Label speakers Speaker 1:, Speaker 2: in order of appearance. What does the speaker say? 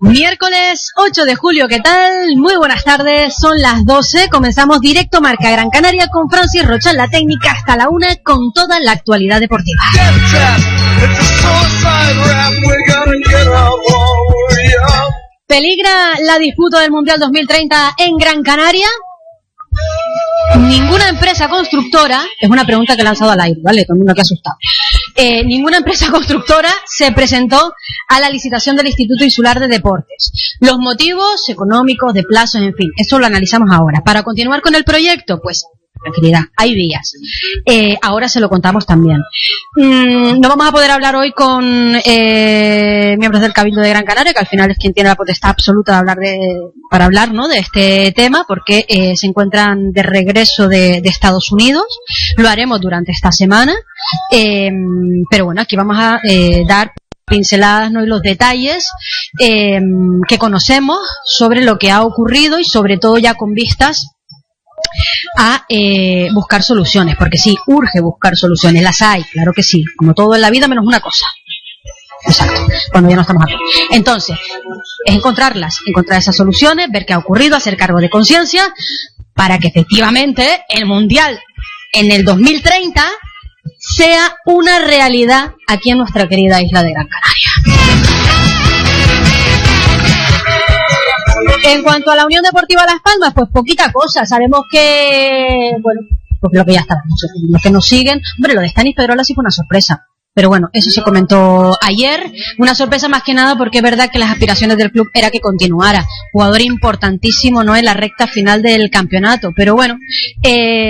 Speaker 1: Miércoles 8 de julio, ¿qué tal? Muy buenas tardes, son las 12, comenzamos directo Marca Gran Canaria con Francis Rocha en la técnica hasta la 1 con toda la actualidad deportiva. ¿Peligra la disputa del Mundial 2030 en Gran Canaria? Ninguna empresa constructora, es una pregunta que he lanzado al aire, ¿vale? Todo el mundo que ha asustado. Ninguna empresa constructora se presentó a la licitación del Instituto Insular de Deportes. Los motivos económicos, de plazos, en fin, eso lo analizamos ahora. Para continuar con el proyecto, pues, tranquilidad, hay vías. Ahora se lo contamos también. No vamos a poder hablar hoy con miembros del Cabildo de Gran Canaria, que al final es quien tiene la potestad absoluta para hablar, ¿no?, de este tema, porque se encuentran de regreso de Estados Unidos. Lo haremos durante esta semana, pero bueno, aquí vamos a dar pinceladas, ¿no?, y los detalles que conocemos sobre lo que ha ocurrido y sobre todo ya con vistas a buscar soluciones, porque sí, urge buscar soluciones, las hay, claro que sí, como todo en la vida menos una cosa. Exacto, cuando ya no estamos aquí. Entonces, es encontrar esas soluciones, ver qué ha ocurrido, hacer cargo de conciencia, para que efectivamente el Mundial en el 2030 sea una realidad aquí en nuestra querida isla de Gran Canaria. En cuanto a la Unión Deportiva Las Palmas, pues poquita cosa. Sabemos que, bueno, pues lo que ya está, los que nos siguen, hombre, lo de Stanis Pedrola sí fue una sorpresa. Pero bueno, eso se comentó ayer, una sorpresa más que nada porque es verdad que las aspiraciones del club era que continuara. Jugador importantísimo, ¿no?, en la recta final del campeonato. Pero bueno,